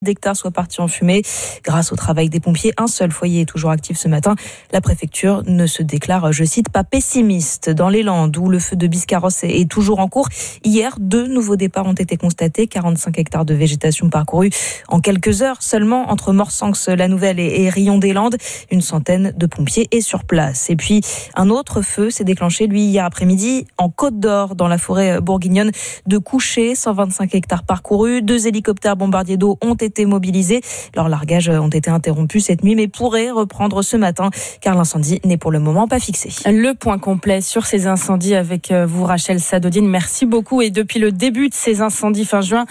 d'hectares soient partis en fumée. Grâce au travail des pompiers, un seul foyer est toujours actif ce matin. La préfecture ne se déclare, je cite, pas pessimiste. Dans les Landes, où le feu de Biscarrosse est toujours en cours, hier, 2 nouveaux départs ont été constatés. 45 hectares de végétation parcourus en quelques heures seulement entre Morsanx-la-Nouvelle et Rion-des-Landes. Une centaine de pompiers est sur place. Et puis, un autre feu s'est déclenché, lui, hier après-midi, en Côte d'Or, dans la forêt bourguignonne de Couché. 125 hectares parcourus. 2 hélicoptères bombardiers d'eau ont été mobilisés. Leurs largages ont été interrompus cette nuit, mais pourraient reprendre ce matin, car l'incendie n'est pour le moment pas fixé. Le point complet sur ces incendies avec vous, Rachel Sadodine. Merci beaucoup. Et depuis le début de ces incendies fin juin,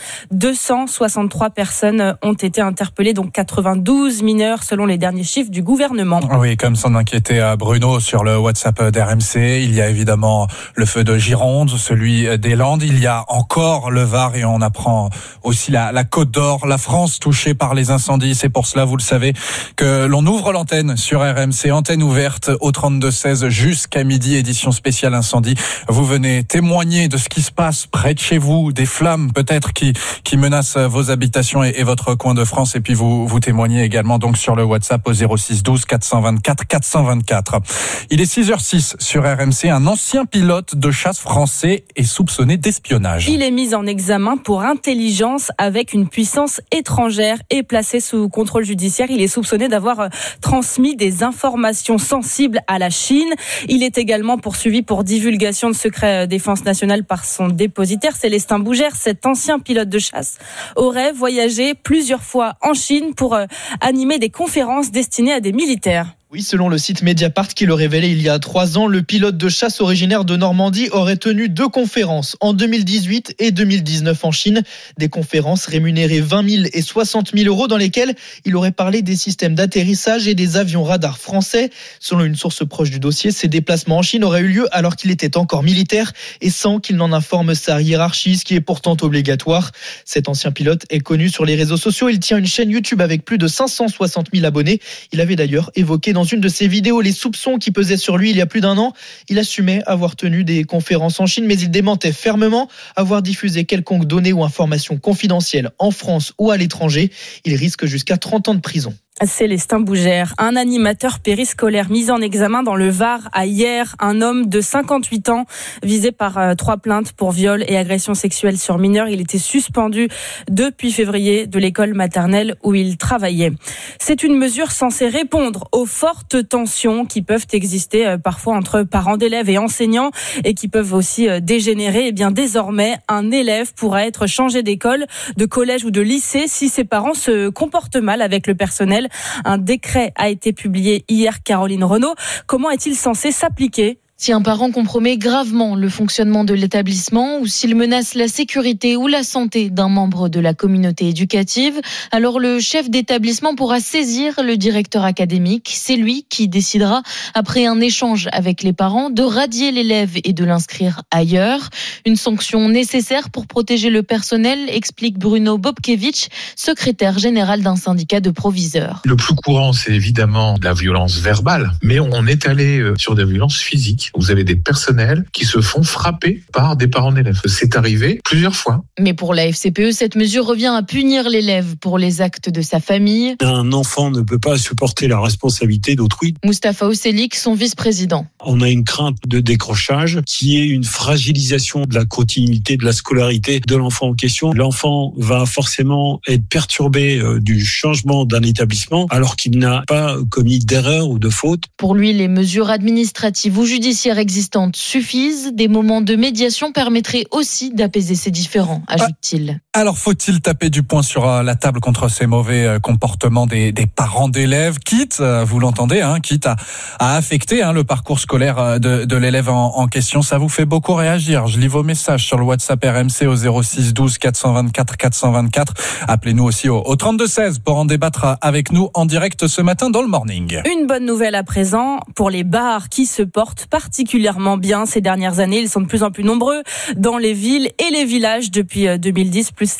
263 personnes ont été interpellées, donc 92 mineurs selon les derniers chiffres du gouvernement. Oui, comme s'en inquiétait Bruno sur le WhatsApp d'RMC. Il y a évidemment le feu de Gironde, celui des Landes. Il y a encore le Var et on apprend aussi la Côte d'Or, la France touchée par les incendies. C'est pour cela, vous le savez, que l'on ouvre l'antenne sur RMC, antenne ouverte au 32-16 jusqu'à midi, édition spéciale incendie. Vous venez témoigner de ce qui se passe près de chez vous, des flammes peut-être qui menacent vos habitations et votre coin de France. Et puis vous témoignez également donc sur le WhatsApp au 06 12 424 424. Il est 6h06 sur RMC. Un ancien pilote de chasse français est soupçonné d'espionnage. Il est mis en examen pour intelligence avec une puissance étrangère et placé sous contrôle judiciaire. Il est soupçonné d'avoir transmis des informations sensibles à la Chine. Il est également poursuivi pour divulgation de secrets défense nationale par son dépositaire, Célestin Bougère. Cet ancien pilote de chasse aurait voyagé plusieurs fois en Chine pour animer des conférences destinées à des militaires. Oui, selon le site Mediapart qui le révélait il y a 3 ans, le pilote de chasse originaire de Normandie aurait tenu 2 conférences en 2018 et 2019 en Chine. Des conférences rémunérées 20 000 et 60 000 euros dans lesquelles il aurait parlé des systèmes d'atterrissage et des avions radars français. Selon une source proche du dossier, ces déplacements en Chine auraient eu lieu alors qu'il était encore militaire et sans qu'il n'en informe sa hiérarchie, ce qui est pourtant obligatoire. Cet ancien pilote est connu sur les réseaux sociaux. Il tient une chaîne YouTube avec plus de 560 000 abonnés. Il avait d'ailleurs évoqué dans une de ses vidéos les soupçons qui pesaient sur lui il y a plus d'1 an. Il assumait avoir tenu des conférences en Chine, mais il démentait fermement avoir diffusé quelconque donnée ou information confidentielle en France ou à l'étranger. Il risque jusqu'à 30 ans de prison. Célestin Bougère, un animateur périscolaire mis en examen dans le Var à hier. Un homme de 58 ans visé par 3 plaintes pour viol et agression sexuelle sur mineurs. Il était suspendu depuis février de l'école maternelle où il travaillait. C'est une mesure censée répondre aux fortes tensions qui peuvent exister parfois entre parents d'élèves et enseignants et qui peuvent aussi dégénérer. Et bien désormais, un élève pourra être changé d'école, de collège ou de lycée si ses parents se comportent mal avec le personnel. Un décret a été publié hier, Caroline Renaud. Comment est-il censé s'appliquer ? Si un parent compromet gravement le fonctionnement de l'établissement ou s'il menace la sécurité ou la santé d'un membre de la communauté éducative, alors le chef d'établissement pourra saisir le directeur académique. C'est lui qui décidera, après un échange avec les parents, de radier l'élève et de l'inscrire ailleurs. Une sanction nécessaire pour protéger le personnel, explique Bruno Bobkevich, secrétaire général d'un syndicat de proviseurs. Le plus courant, c'est évidemment la violence verbale, mais on est allé sur des violences physiques. Vous avez des personnels qui se font frapper par des parents d'élèves. C'est arrivé plusieurs fois. Mais pour la FCPE, cette mesure revient à punir l'élève pour les actes de sa famille. Un enfant ne peut pas supporter la responsabilité d'autrui. Moustapha Oselik, son vice-président. On a une crainte de décrochage qui est une fragilisation de la continuité de la scolarité de l'enfant en question. L'enfant va forcément être perturbé du changement d'un établissement alors qu'il n'a pas commis d'erreur ou de faute. Pour lui, les mesures administratives ou judiciaires existantes suffisent. Des moments de médiation permettraient aussi d'apaiser ces différends, ajoute-t-il. Alors, faut-il taper du poing sur la table contre ces mauvais comportements des parents d'élèves, quitte, vous l'entendez, quitte à affecter le parcours scolaire de l'élève en question. Ça vous fait beaucoup réagir. Je lis vos messages sur le WhatsApp RMC au 06 12 424 424. Appelez-nous aussi au 32-16 pour en débattre avec nous en direct ce matin dans le Morning. Une bonne nouvelle à présent pour les bars qui se portent particulièrement bien ces dernières années. Ils sont de plus en plus nombreux dans les villes et les villages depuis 2010, plus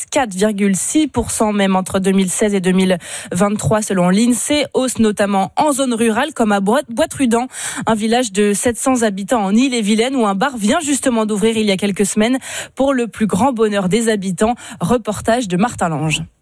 4,6% même entre 2016 et 2023 selon l'INSEE. Hausse notamment en zone rurale comme à Boîte-Rudan, un village de 700 habitants en Ille-et-Vilaine où un bar vient justement d'ouvrir il y a quelques semaines pour le plus grand bonheur des habitants. Reportage de Martin Lange.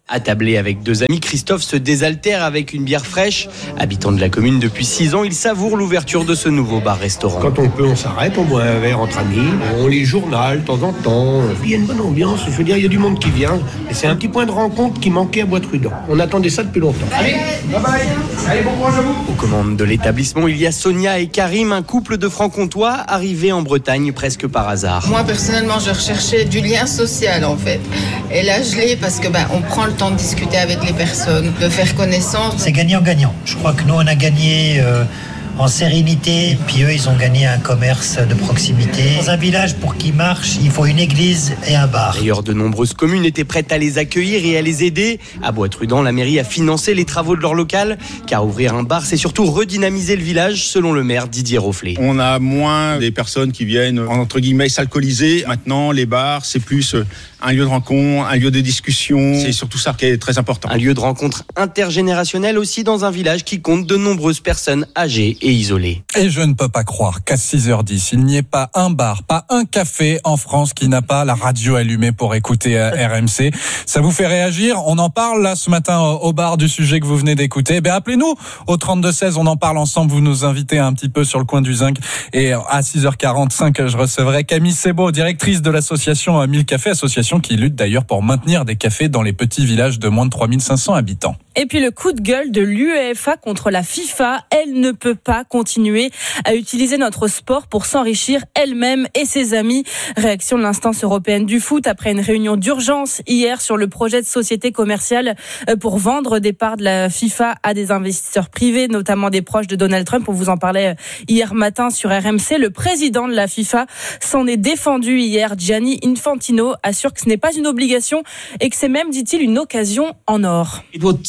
Attablé avec 2 amis, Christophe se désaltère avec une bière fraîche. Habitant de la commune depuis 6 ans, il savoure l'ouverture de ce nouveau bar-restaurant. Quand on peut, on s'arrête, on boit un verre entre amis, on lit le journal de temps en temps. Il y a une bonne ambiance, je veux dire, il y a du monde qui vient. Et c'est un petit point de rencontre qui manquait à Bois-Trudon. On attendait ça depuis longtemps. Allez, bye bye. Allez, bon courage à vous. Aux commandes de l'établissement, il y a Sonia et Karim, un couple de francs-comtois arrivés en Bretagne presque par hasard. Moi, personnellement, je recherchais du lien social, en fait. Et là, je l'ai parce que on prend le temps de discuter avec les personnes, de faire connaissance. C'est gagnant-gagnant. Je crois que nous, on a gagné en sérénité, puis eux, ils ont gagné un commerce de proximité. Dans un village, pour qu'il marche, il faut une église et un bar. D'ailleurs, de nombreuses communes étaient prêtes à les accueillir et à les aider. À Bois-Trudon, la mairie a financé les travaux de leur local, car ouvrir un bar, c'est surtout redynamiser le village, selon le maire Didier Rofflet. On a moins des personnes qui viennent, entre guillemets, s'alcooliser. Maintenant, les bars, c'est plus un lieu de rencontre, un lieu de discussion. C'est surtout ça qui est très important. Un lieu de rencontre intergénérationnel aussi dans un village qui compte de nombreuses personnes âgées et isolées. Et je ne peux pas croire qu'à 6h10, il n'y ait pas un bar, pas un café en France qui n'a pas la radio allumée pour écouter RMC. Ça vous fait réagir? On en parle là ce matin au bar du sujet que vous venez d'écouter. Appelez-nous au 32-16, on en parle ensemble. Vous nous invitez un petit peu sur le coin du Zinc. Et à 6h45, je recevrai Camille Sebaud, directrice de l'association 1000 Cafés, association qui lutte d'ailleurs pour maintenir des cafés dans les petits villages de moins de 3500 habitants. Et puis le coup de gueule de l'UEFA contre la FIFA. Elle ne peut pas continuer à utiliser notre sport pour s'enrichir elle-même et ses amis. Réaction de l'instance européenne du foot après une réunion d'urgence hier sur le projet de société commerciale pour vendre des parts de la FIFA à des investisseurs privés, notamment des proches de Donald Trump. On vous en parlait hier matin sur RMC. Le président de la FIFA s'en est défendu hier. Gianni Infantino assure que ce n'est pas une obligation et que c'est même, dit-il, une occasion en or.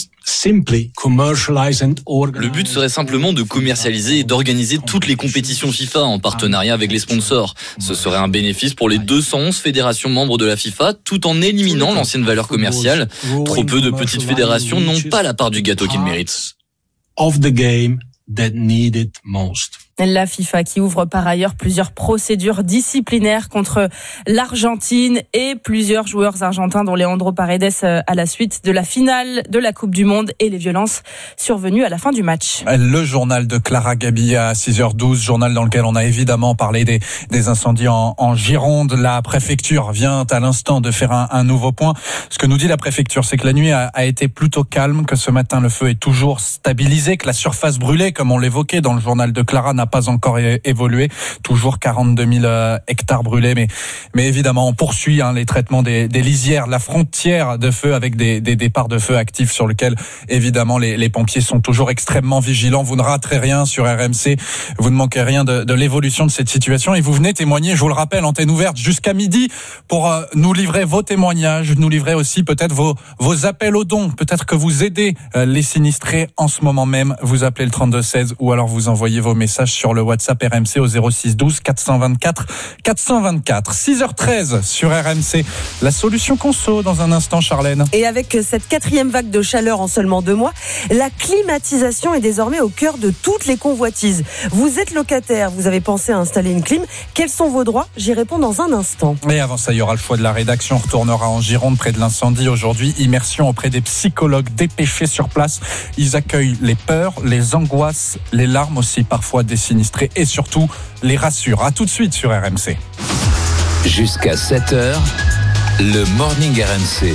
Le but serait simplement de commercialiser et d'organiser toutes les compétitions FIFA en partenariat avec les sponsors. Ce serait un bénéfice pour les 211 fédérations membres de la FIFA, tout en éliminant l'ancienne valeur commerciale. Trop peu de petites fédérations n'ont pas la part du gâteau qu'ils méritent. La FIFA qui ouvre par ailleurs plusieurs procédures disciplinaires contre l'Argentine et plusieurs joueurs argentins dont Leandro Paredes à la suite de la finale de la Coupe du Monde et les violences survenues à la fin du match. Le journal de Clara Gabi à 6h12, journal dans lequel on a évidemment parlé des incendies en Gironde. La préfecture vient à l'instant de faire un nouveau point. Ce que nous dit la préfecture, c'est que la nuit a été plutôt calme, que ce matin le feu est toujours stabilisé, que la surface brûlée, comme on l'évoquait dans le journal de Clara, n'a pas encore évolué. Toujours 42 000 hectares brûlés. Mais évidemment, on poursuit les traitements des lisières, la frontière de feu avec des départs de feu actifs sur lesquels, évidemment, les pompiers sont toujours extrêmement vigilants. Vous ne raterez rien sur RMC. Vous ne manquez rien de l'évolution de cette situation. Et vous venez témoigner, je vous le rappelle, antenne ouverte jusqu'à midi pour nous livrer vos témoignages, nous livrer aussi peut-être vos appels aux dons. Peut-être que vous aidez les sinistrés en ce moment même. Vous appelez le 32-16 ou alors vous envoyez vos messages sur le WhatsApp RMC au 06 12 424 424. 6h13 sur RMC. La solution conso dans un instant, Charlène. Et avec cette 4e vague de chaleur en seulement 2 mois, la climatisation est désormais au cœur de toutes les convoitises. Vous êtes locataire, vous avez pensé à installer une clim. Quels sont vos droits? J'y réponds dans un instant. Mais avant ça, il y aura le choix de la rédaction. On retournera en Gironde près de l'incendie aujourd'hui. Immersion auprès des psychologues dépêchés sur place. Ils accueillent les peurs, les angoisses, les larmes aussi parfois des sinistrés et surtout les rassurent. À tout de suite sur RMC. Jusqu'à 7h, le Morning RMC.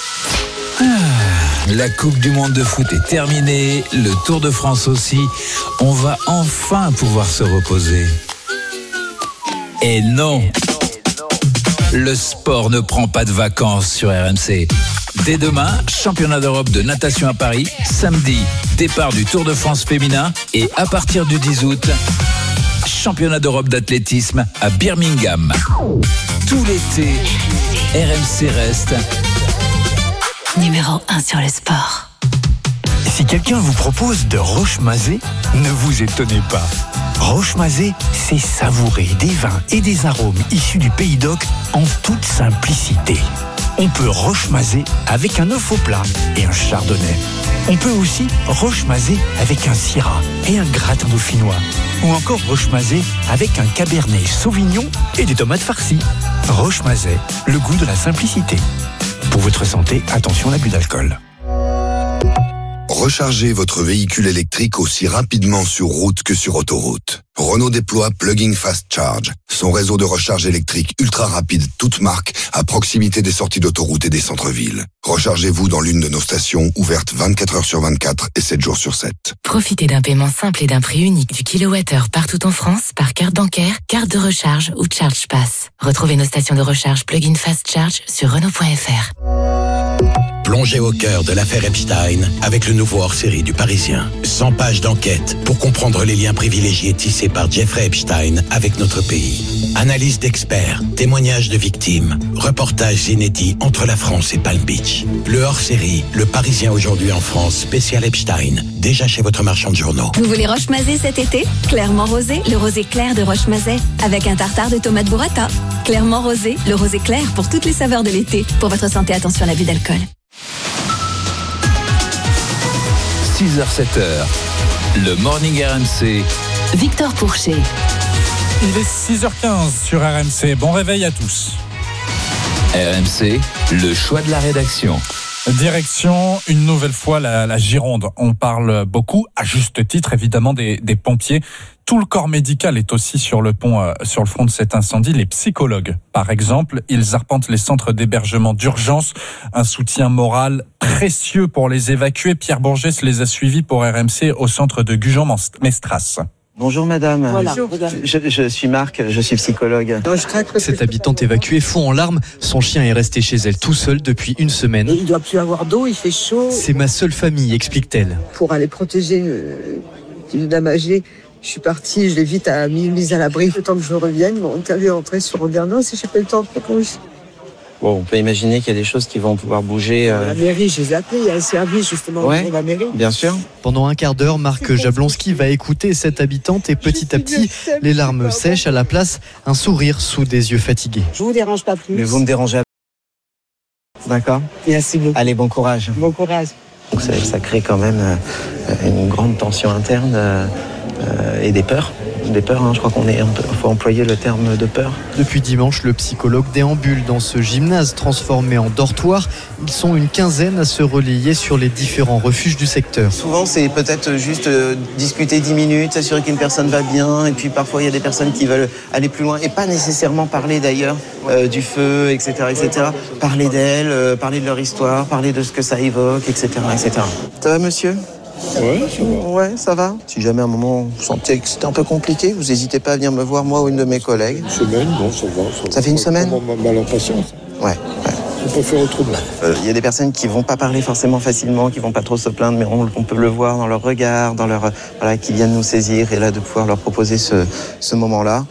La Coupe du Monde de foot est terminée, le Tour de France aussi. On va enfin pouvoir se reposer. Et non, le sport ne prend pas de vacances sur RMC. Dès demain, championnat d'Europe de natation à Paris. Samedi, départ du Tour de France féminin. Et à partir du 10 août, championnat d'Europe d'athlétisme à Birmingham. Tout l'été, RMC reste numéro 1 sur le sport. Si quelqu'un vous propose de Rochemazé, ne vous étonnez pas. Rochemazé, c'est savourer des vins et des arômes issus du Pays d'Oc en toute simplicité. On peut Rochemazé avec un œuf au plat et un chardonnay. On peut aussi Rochemazé avec un syrah et un gratin dauphinois. Ou encore Rochemazé avec un cabernet sauvignon et des tomates farcies. Rochemazé, le goût de la simplicité. Pour votre santé, attention à l'abus d'alcool. Rechargez votre véhicule électrique aussi rapidement sur route que sur autoroute. Renault déploie Plug-in Fast Charge, son réseau de recharge électrique ultra rapide, toute marque, à proximité des sorties d'autoroute et des centres-villes. Rechargez-vous dans l'une de nos stations, ouvertes 24 heures sur 24 et 7 jours sur 7. Profitez d'un paiement simple et d'un prix unique du kilowattheure partout en France par carte bancaire, carte de recharge ou Charge Pass. Retrouvez nos stations de recharge Plug-in Fast Charge sur Renault.fr. Plongez au cœur de l'affaire Epstein avec le nouveau hors-série du Parisien. 100 pages d'enquête pour comprendre les liens privilégiés tissés par Jeffrey Epstein avec notre pays. Analyse d'experts, témoignages de victimes, reportages inédits entre la France et Palm Beach. Le hors-série, le Parisien aujourd'hui en France, spécial Epstein, déjà chez votre marchand de journaux. Vous voulez Roche-Mazet cet été? Clairement rosé, le rosé clair de Roche-Mazet, avec un tartare de tomates burrata. Clairement rosé, le rosé clair pour toutes les saveurs de l'été. Pour votre santé, attention à l'abus d'alcool. 6h, 7h, le Morning RMC. Victor Pourchet. Il est 6h15 sur RMC. Bon réveil à tous. RMC, le choix de la rédaction. Direction, une nouvelle fois, la Gironde. On parle beaucoup, à juste titre évidemment, des pompiers. Tout le corps médical est aussi sur le pont, sur le front de cet incendie. Les psychologues, par exemple, ils arpentent les centres d'hébergement d'urgence. Un soutien moral précieux pour les évacuer. Pierre Bourgès les a suivis pour RMC au centre de Gujan-Mestras. Bonjour madame, voilà. Je suis Marc, je suis psychologue. Cette habitante évacuée fond en larmes, son chien est resté chez elle tout seul depuis une semaine. Il ne doit plus avoir d'eau, il fait chaud. C'est ma seule famille, explique-t-elle. Pour aller protéger une dame âgée, je suis partie, je l'ai vite mise à l'abri. Le temps que je revienne, on est allé rentrer sur Rovernon, si j'ai pas eu le temps de préparer. Bon, on peut imaginer qu'il y a des choses qui vont pouvoir bouger. La mairie, je les ai appelés, il y a un service justement pour la mairie. Bien sûr. Pendant un quart d'heure, Marc Jablonski va écouter cette habitante et petit à petit, les larmes sèchent, à la place, un sourire sous des yeux fatigués. Je vous dérange pas plus. Mais vous me dérangez. D'accord. Merci beaucoup. Allez, bon courage. Bon courage. Donc ça crée quand même une grande tension interne et des peurs. Des peurs, je crois faut employer le terme de peur. Depuis dimanche, le psychologue déambule dans ce gymnase transformé en dortoir. Ils sont une quinzaine à se relayer sur les différents refuges du secteur. Souvent, c'est peut-être juste discuter 10 minutes, s'assurer qu'une personne va bien. Et puis parfois, il y a des personnes qui veulent aller plus loin et pas nécessairement parler d'ailleurs du feu, etc., etc. Parler d'elles, parler de leur histoire, parler de ce que ça évoque, etc., etc. Ça va, monsieur ? Ouais, ça va. Si jamais à un moment vous sentez que c'était un peu compliqué, vous n'hésitez pas à venir me voir, moi ou une de mes collègues. Une semaine, bon, ça va. Ça fait une semaine ? Mal en patience. Ouais. On peut faire autrement. Il y a des personnes qui vont pas parler forcément facilement, qui vont pas trop se plaindre, mais on peut le voir dans leur regard, dans leur qui viennent nous saisir, et là de pouvoir leur proposer ce moment-là.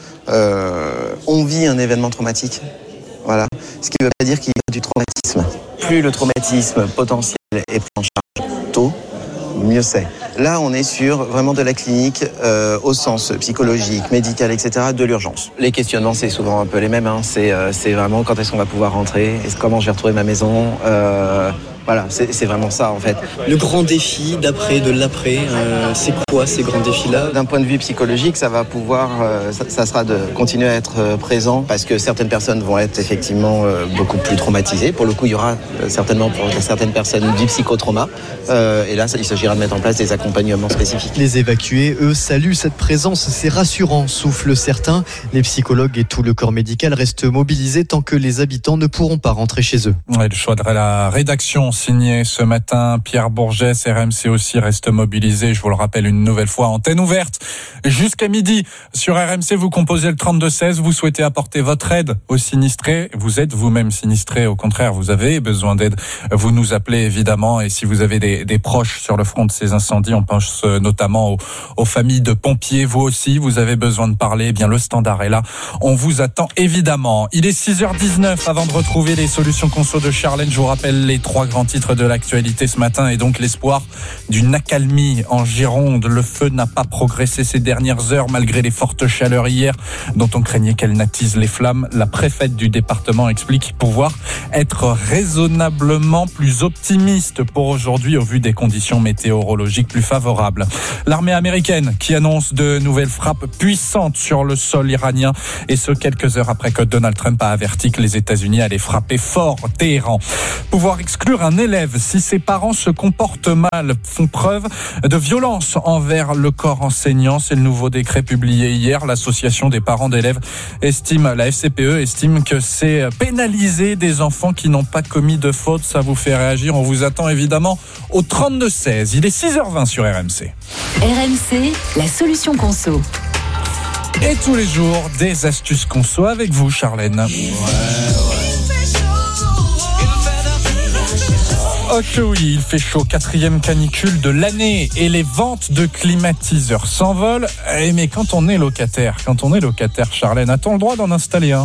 On vit un événement traumatique. Voilà. Ce qui ne veut pas dire qu'il y a du traumatisme. Plus le traumatisme potentiel est pris en charge tôt, mieux c'est. Là, on est sur vraiment de la clinique au sens psychologique, médical, etc., de l'urgence. Les questionnements, c'est souvent un peu les mêmes. C'est vraiment quand est-ce qu'on va pouvoir rentrer, comment je vais retrouver ma maison. Voilà, c'est vraiment ça en fait. Le grand défi de l'après, c'est quoi ces grands défis-là ? D'un point de vue psychologique, ça va pouvoir, ça sera de continuer à être présent parce que certaines personnes vont être effectivement beaucoup plus traumatisées. Pour le coup, il y aura certainement pour certaines personnes du psychotrauma. Et là, il s'agira de mettre en place des accompagnements spécifiques. Les évacués, eux, saluent cette présence, c'est rassurant, soufflent certains. Les psychologues et tout le corps médical restent mobilisés tant que les habitants ne pourront pas rentrer chez eux. Ouais, le choix de la rédaction signé ce matin. Pierre Bourgès, RMC aussi reste mobilisé. Je vous le rappelle une nouvelle fois, antenne ouverte jusqu'à midi sur RMC. Vous composez le 32-16. Vous souhaitez apporter votre aide aux sinistrés. Vous êtes vous-même sinistré. Au contraire, vous avez besoin d'aide. Vous nous appelez évidemment. Et si vous avez des proches sur le front de ces incendies, on pense notamment aux familles de pompiers. Vous aussi, vous avez besoin de parler. Eh bien, le standard est là. On vous attend évidemment. Il est 6h19 avant de retrouver les solutions conso de Charlène. Je vous rappelle les 3 grandes grand titre de l'actualité ce matin est donc l'espoir d'une accalmie en Gironde. Le feu n'a pas progressé ces dernières heures malgré les fortes chaleurs hier dont on craignait qu'elles n'attisent les flammes. La préfète du département explique pouvoir être raisonnablement plus optimiste pour aujourd'hui au vu des conditions météorologiques plus favorables. L'armée américaine qui annonce de nouvelles frappes puissantes sur le sol iranien et ce quelques heures après que Donald Trump a averti que les États-Unis allaient frapper fort Téhéran. Pouvoir exclure un élève si ses parents se comportent mal, font preuve de violence envers le corps enseignant. C'est le nouveau décret publié hier. L'association des parents d'élèves la FCPE estime que c'est pénaliser des enfants qui n'ont pas commis de faute. Ça vous fait réagir. On vous attend évidemment au 32-16. Il est 6h20 sur RMC. RMC, la solution conso. Et tous les jours, des astuces conso avec vous, Charlène. Oh que oui, il fait chaud, 4e canicule de l'année et les ventes de climatiseurs s'envolent. Mais quand on est locataire, Charlène, a-t-on le droit d'en installer un ?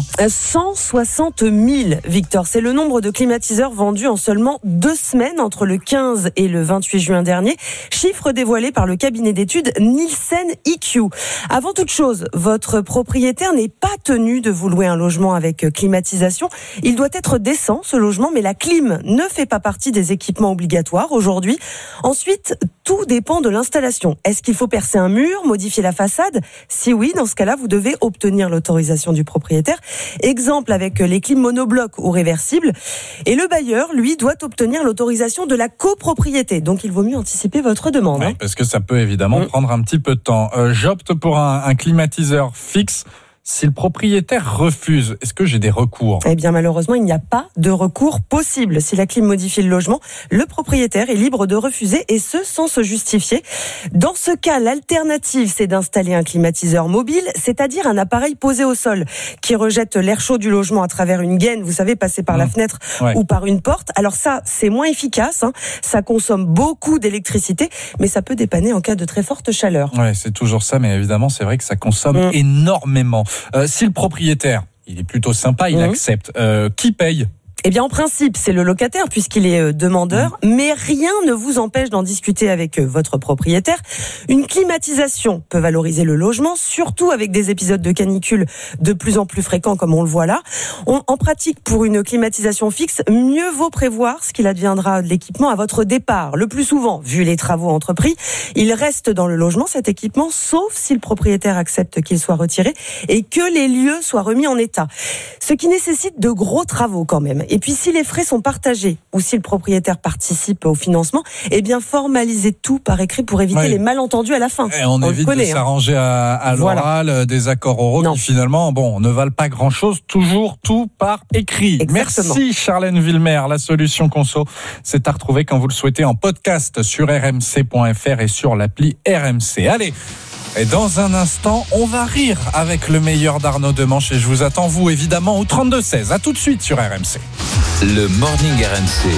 160 000, Victor. C'est le nombre de climatiseurs vendus en seulement 2 semaines entre le 15 et le 28 juin dernier. Chiffre dévoilé par le cabinet d'études Nielsen IQ. Avant toute chose, votre propriétaire n'est pas tenu de vous louer un logement avec climatisation. Il doit être décent, ce logement, mais la clim ne fait pas partie des équipements obligatoires aujourd'hui. Ensuite, tout dépend de l'installation. Est-ce qu'il faut percer un mur, modifier la façade ? Si oui, dans ce cas-là, vous devez obtenir l'autorisation du propriétaire. Exemple avec les clims monoblocs ou réversibles. Et le bailleur, lui, doit obtenir l'autorisation de la copropriété. Donc, il vaut mieux anticiper votre demande. Oui, parce que ça peut évidemment prendre un petit peu de temps. J'opte pour un climatiseur fixe. Si le propriétaire refuse, est-ce que j'ai des recours ? Eh bien, malheureusement, il n'y a pas de recours possible. Si la clim modifie le logement, le propriétaire est libre de refuser et ce, sans se justifier. Dans ce cas, l'alternative, c'est d'installer un climatiseur mobile, c'est-à-dire un appareil posé au sol qui rejette l'air chaud du logement à travers une gaine, vous savez, passer par la fenêtre ou par une porte. Alors ça, c'est moins efficace, ça consomme beaucoup d'électricité, mais ça peut dépanner en cas de très forte chaleur. Ouais, c'est toujours ça, mais évidemment, c'est vrai que ça consomme énormément. Si le propriétaire, il est plutôt sympa, il accepte, qui paye ? Eh bien, en principe, c'est le locataire puisqu'il est demandeur, mais rien ne vous empêche d'en discuter avec votre propriétaire. Une climatisation peut valoriser le logement, surtout avec des épisodes de canicule de plus en plus fréquents comme on le voit là. En pratique, pour une climatisation fixe, mieux vaut prévoir ce qu'il adviendra de l'équipement à votre départ. Le plus souvent, vu les travaux entrepris, il reste dans le logement cet équipement, sauf si le propriétaire accepte qu'il soit retiré et que les lieux soient remis en état. Ce qui nécessite de gros travaux quand même. Et puis, si les frais sont partagés ou si le propriétaire participe au financement, eh bien, formalisez tout par écrit pour éviter les malentendus à la fin. Et on évite de s'arranger à l'oral, des accords oraux qui finalement, ne valent pas grand-chose. Toujours tout par écrit. Exactement. Merci Charlène Villemer. La solution conso, c'est à retrouver quand vous le souhaitez en podcast sur rmc.fr et sur l'appli RMC. Allez. Et dans un instant, on va rire avec le meilleur d'Arnaud Demanche et je vous attends, vous, évidemment, au 32-16. À tout de suite sur RMC. Le Morning RMC.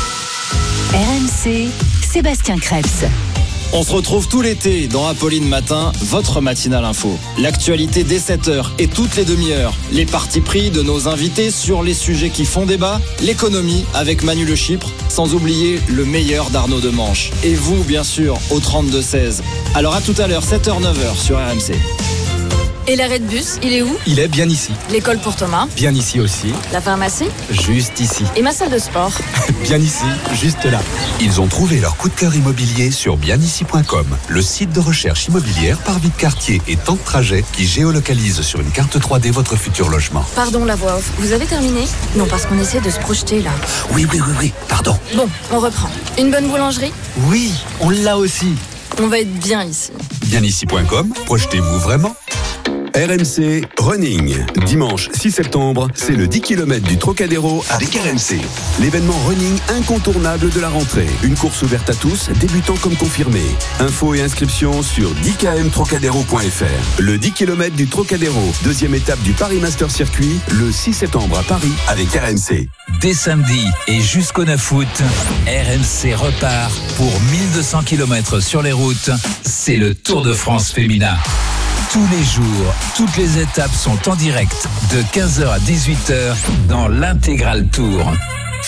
RMC, Sébastien Krebs. On se retrouve tout l'été dans Apolline Matin, votre matinale info. L'actualité dès 7h et toutes les demi-heures. Les partis pris de nos invités sur les sujets qui font débat. L'économie avec Manu Le Chypre, sans oublier le meilleur d'Arnaud Demanche. Et vous, bien sûr, au 32-16. Alors à tout à l'heure, 7h-9h sur RMC. Et l'arrêt de bus, il est où ? Il est bien ici. L'école pour Thomas ? Bien ici aussi. La pharmacie ? Juste ici. Et ma salle de sport ? Bien ici, juste là. Ils ont trouvé leur coup de cœur immobilier sur bienici.com, le site de recherche immobilière par vie de quartier et temps de trajet qui géolocalise sur une carte 3D votre futur logement. Pardon, la voix off. Vous avez terminé ? Non, parce qu'on essaie de se projeter là. Oui, pardon. Bon, on reprend. Une bonne boulangerie ? Oui, on l'a aussi. On va être bien ici. Bienici.com, projetez-vous vraiment ? RMC Running. Dimanche 6 septembre, c'est le 10 km du Trocadéro avec RMC. L'événement running incontournable de la rentrée. Une course ouverte à tous, débutant comme confirmé. Infos et inscriptions sur 10kmtrocadéro.fr. Le 10 km du Trocadéro, deuxième étape du Paris Master Circuit, le 6 septembre à Paris avec RMC. Dès samedi et jusqu'au 9 août, RMC repart pour 1200 km sur les routes. C'est le Tour de France féminin. Tous les jours, toutes les étapes sont en direct de 15h à 18h dans l'Intégral Tour.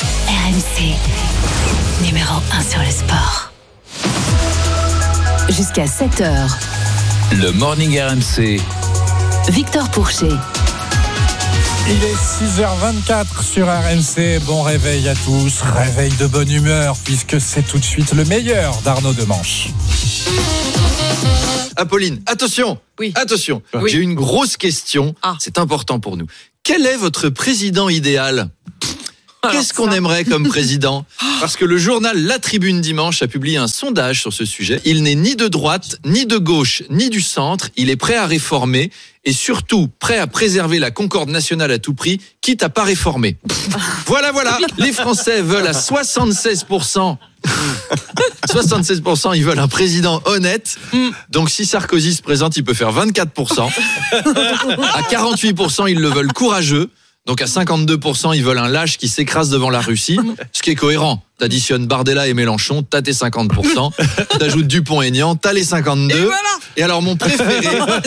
RMC, numéro 1 sur le sport. Jusqu'à 7h. Le Morning RMC. Victor Pourchet. Il est 6h24 sur RMC. Bon réveil à tous. Réveil de bonne humeur puisque c'est tout de suite le meilleur d'Arnaud Demanche. Apolline, attention. Oui. Attention. Oui. J'ai une grosse question. C'est important pour nous. Quel est votre président idéal ? Qu'est-ce qu'on aimerait comme président ? Parce que le journal La Tribune dimanche a publié un sondage sur ce sujet. Il n'est ni de droite, ni de gauche, ni du centre. Il est prêt à réformer et surtout prêt à préserver la concorde nationale à tout prix, quitte à pas réformer. Voilà. Les Français veulent à 76%. 76%, ils veulent un président honnête. Donc si Sarkozy se présente, il peut faire 24%. À 48%, ils le veulent courageux. Donc à 52%, ils veulent un lâche qui s'écrase devant la Russie, ce qui est cohérent. T'additionnes Bardella et Mélenchon, t'as tes 50%. T'ajoutes Dupont-Aignan, t'as les 52%. Et voilà. Et alors mon préféré,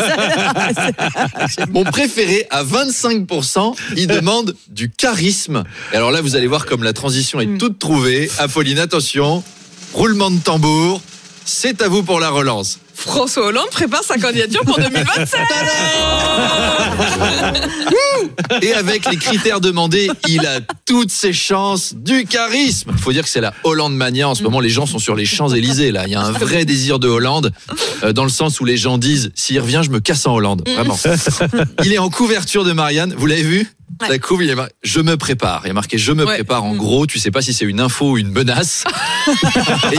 à 25%, il demande du charisme. Et alors là, vous allez voir comme la transition est toute trouvée. Apolline, attention, roulement de tambour, c'est à vous pour la relance. François Hollande prépare sa candidature pour 2027. Et avec les critères demandés, il a toutes ses chances du charisme. Il faut dire que c'est la Hollande mania. En ce moment, les gens sont sur les Champs-Élysées. Là, il y a un vrai désir de Hollande, dans le sens où les gens disent, s'il revient, je me casse en Hollande. Vraiment. Il est en couverture de Marianne. Vous l'avez vu ? La couve, je me prépare. Il y a marqué je me prépare en gros. Tu sais pas si c'est une info ou une menace. Et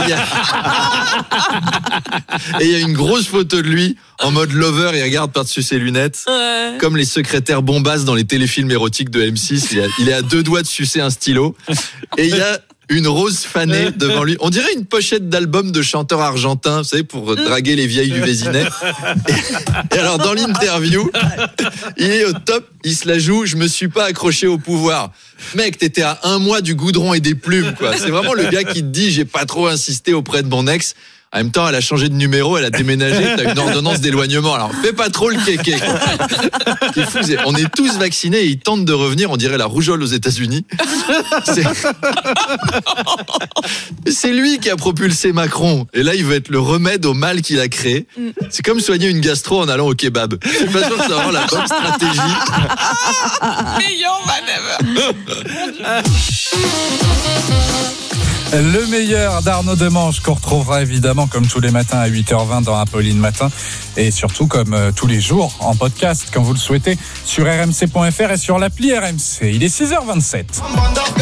il y a une grosse photo de lui en mode lover. Il regarde par-dessus ses lunettes. Comme les secrétaires bombasses dans les téléfilms érotiques de M6. Il est à 2 doigts de sucer un stylo. Et il y a une rose fanée devant lui. On dirait une pochette d'album de chanteurs argentins, vous savez, pour draguer les vieilles du Vésinet. Et alors, dans l'interview, il est au top, il se la joue, je me suis pas accroché au pouvoir. Mec, t'étais à 1 mois du goudron et des plumes, quoi. C'est vraiment le gars qui te dit, j'ai pas trop insisté auprès de mon ex. En même temps, elle a changé de numéro, elle a déménagé, t'as une ordonnance d'éloignement. Alors, fais pas trop le kéké. C'est fou, on est tous vaccinés et ils tentent de revenir, on dirait la rougeole aux États-Unis. C'est lui qui a propulsé Macron. Et là, il veut être le remède au mal qu'il a créé. C'est comme soigner une gastro en allant au kebab. Je suis pas sûr que c'est vraiment la bonne stratégie. Meilleur manœuvre. Le meilleur d'Arnaud Demanche qu'on retrouvera évidemment comme tous les matins à 8h20 dans Apolline Matin et surtout comme tous les jours en podcast quand vous le souhaitez sur rmc.fr et sur l'appli RMC. Il est 6h27.